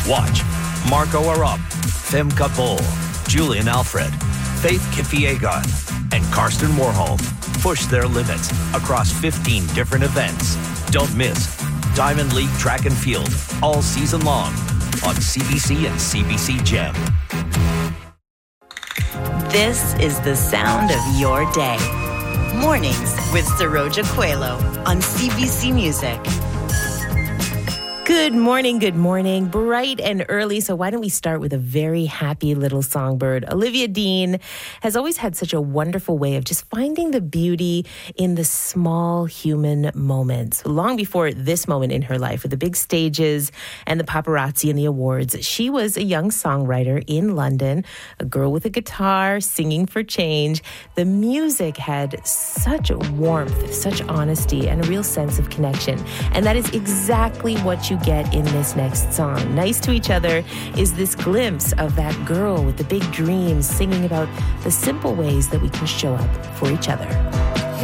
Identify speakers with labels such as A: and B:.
A: Watch Marco Arap, Femke Bol, Julian Alfred, Faith Kipiegon, and Karsten Warholm push their limits across 15 different events. Don't miss Diamond League Track and Field all season long on CBC and CBC Gem.
B: This is the sound of your day. Mornings with Saroja Coelho on CBC Music.
C: Good morning. Bright and early. So why don't we start with a very happy little songbird? Olivia Dean has always had such a wonderful way of just finding the beauty in the small human moments. Long before this moment in her life with the big stages and the paparazzi and the awards, she was a young songwriter in London, a girl with a guitar singing for change. The music had such warmth, such honesty, and a real sense of connection. And that is exactly what you get in this next song. Nice to Each Other is this glimpse of that girl with the big dreams singing about the simple ways that we can show up for each other.